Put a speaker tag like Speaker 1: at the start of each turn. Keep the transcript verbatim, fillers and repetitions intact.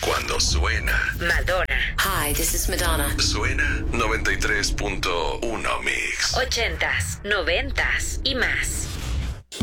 Speaker 1: Cuando suena
Speaker 2: Madonna.
Speaker 3: Hi, this is Madonna.
Speaker 1: Suena noventa y tres punto uno Mix.
Speaker 2: Ochentas, noventas y más.